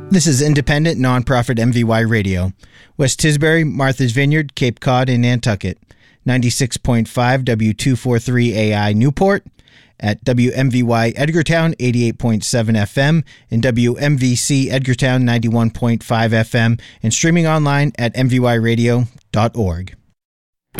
This is independent, nonprofit MVY Radio. West Tisbury, Martha's Vineyard, Cape Cod, and Nantucket. 96.5 W243 AI Newport. At WMVY Edgartown, 88.7 FM, and WMVC Edgartown, 91.5 FM, and streaming online at mvyradio.org.